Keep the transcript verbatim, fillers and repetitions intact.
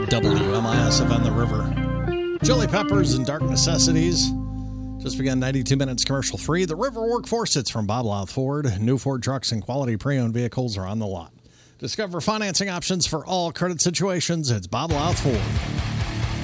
W M I S of the River. Chili Peppers and Dark Necessities. Just began ninety-two minutes commercial free. The River Workforce, it's from Bob Louth Ford. New Ford trucks and quality pre-owned vehicles are on the lot. Discover financing options for all credit situations. It's Bob Louth Ford.